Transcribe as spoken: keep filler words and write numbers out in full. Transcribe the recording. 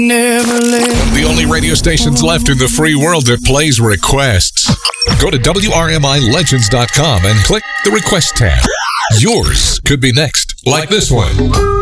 Never let One of the only radio stations left in the free world that plays requests. Go to W R M I Legends dot com and click the request tab. Yours could be next, like this one.